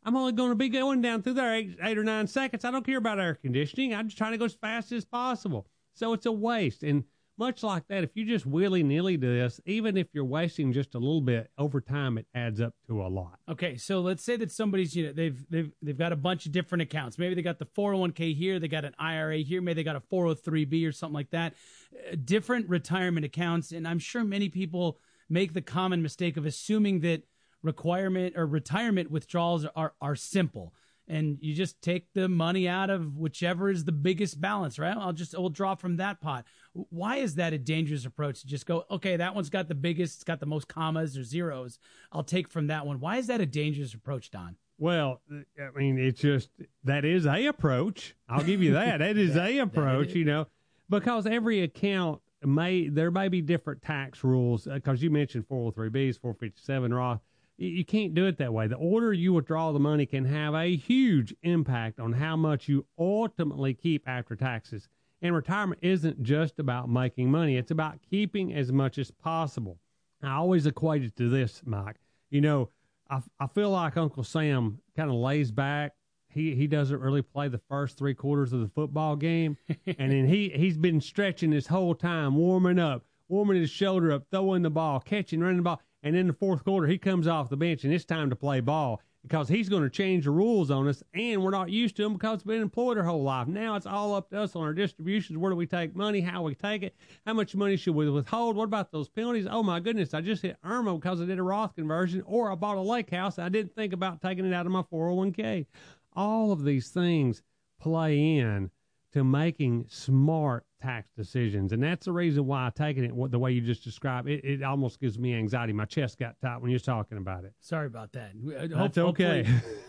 I'm only going to be going down through there 8 or 9 seconds. I don't care about air conditioning. I'm just trying to go as fast as possible. So it's a waste. And much like that, if you just willy-nilly do this, even if you're wasting just a little bit, over time it adds up to a lot. Okay, so let's say that somebody's, they've got a bunch of different accounts. Maybe they got the 401k here, they got an IRA here, maybe they got a 403b or something like that. Different retirement accounts, and I'm sure many people make the common mistake of assuming that retirement withdrawals are simple. And you just take the money out of whichever is the biggest balance, right? We'll draw from that pot. Why is that a dangerous approach to just go, okay, that one's got the biggest, it's got the most commas or zeros. I'll take from that one. Why is that a dangerous approach, Don? Well, I mean, it's just, that is a approach. I'll give you that. That is a approach, because every account there may be different tax rules, because you mentioned 403Bs, 457 Roth. You can't do it that way. The order you withdraw the money can have a huge impact on how much you ultimately keep after taxes. And retirement isn't just about making money. It's about keeping as much as possible. I always equate it to this, Mike. I feel like Uncle Sam kind of lays back. He doesn't really play the first 3 quarters of the football game. And then he's been stretching this whole time, warming his shoulder up, throwing the ball, catching, running the ball. And in the 4th quarter, he comes off the bench, and it's time to play ball because he's going to change the rules on us, and we're not used to them because we've been employed our whole life. Now it's all up to us on our distributions. Where do we take money? How we take it? How much money should we withhold? What about those penalties? Oh, my goodness, I just hit Irma because I did a Roth conversion, or I bought a lake house, and I didn't think about taking it out of my 401k. All of these things play in to making smart tax decisions. And that's the reason why taking it the way you just described, it almost gives me anxiety. My chest got tight when you're talking about it. Sorry about that. That's okay.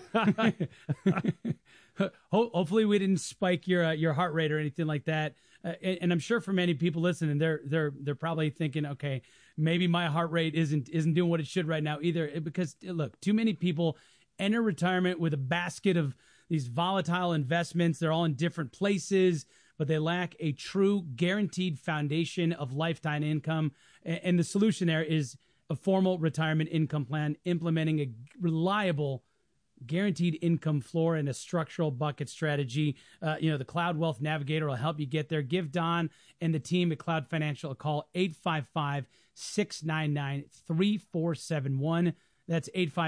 Hopefully we didn't spike your heart rate or anything like that. And I'm sure for many people listening, they're probably thinking, okay, maybe my heart rate isn't doing what it should right now either. Because look, too many people enter retirement with a basket of these volatile investments. They're all in different places, but they lack a true guaranteed foundation of lifetime income. And the solution there is a formal retirement income plan, implementing a reliable guaranteed income floor and a structural bucket strategy. The Cloud Wealth Navigator will help you get there. Give Don and the team at Cloud Financial a call, 855-699-3471. That's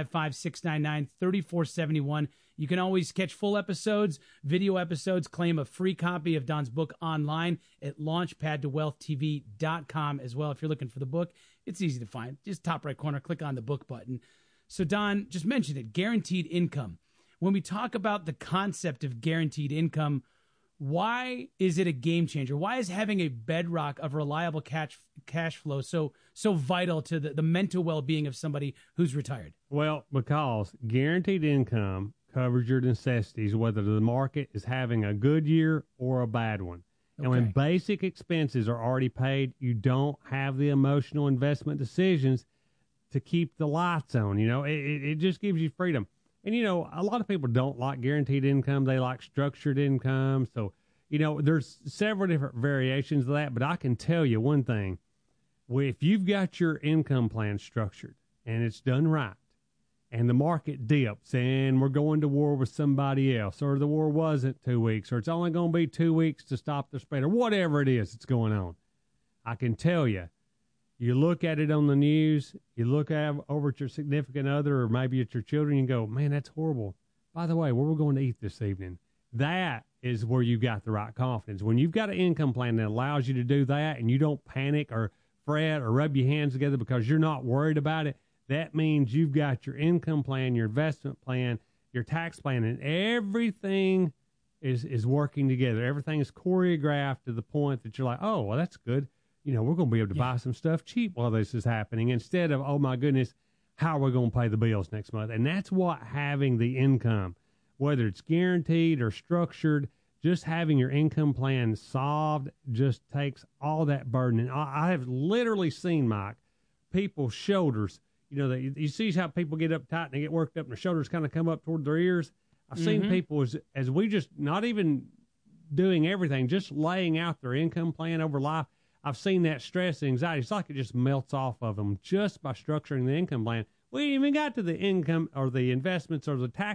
855-699-3471. You can always catch full episodes, video episodes, claim a free copy of Don's book online at launchpadtowealthtv.com as well. If you're looking for the book, it's easy to find. Just top right corner, click on the book button. So Don, just mentioned it, guaranteed income. When we talk about the concept of guaranteed income, why is it a game changer? Why is having a bedrock of reliable cash flow so vital to the mental well-being of somebody who's retired? Well, because guaranteed income covers your necessities, whether the market is having a good year or a bad one. And when basic expenses are already paid, you don't have the emotional investment decisions to keep the lights on. It just gives you freedom. And, a lot of people don't like guaranteed income. They like structured income. So, there's several different variations of that. But I can tell you one thing. If you've got your income plan structured and it's done right, and the market dips and we're going to war with somebody else, or the war wasn't 2 weeks, or it's only going to be 2 weeks to stop the spread, or whatever it is that's going on, I can tell you, you look at it on the news, you look over at your significant other or maybe at your children and go, man, that's horrible. By the way, where we're going to eat this evening? That is where you got the right confidence. When you've got an income plan that allows you to do that and you don't panic or fret or rub your hands together because you're not worried about it, that means you've got your income plan, your investment plan, your tax plan, and everything is working together. Everything is choreographed to the point that you're like, oh, well, that's good. We're going to be able to buy some stuff cheap while this is happening instead of, oh, my goodness, how are we going to pay the bills next month? And that's what having the income, whether it's guaranteed or structured, just having your income plan solved just takes all that burden. And I have literally seen, Mike, people's shoulders, you see how people get uptight and they get worked up and their shoulders kind of come up toward their ears. I've seen people as we just not even doing everything, just laying out their income plan over life. I've seen that stress and anxiety. It's like it just melts off of them just by structuring the income plan. We ain't even got to the income or the investments or the tax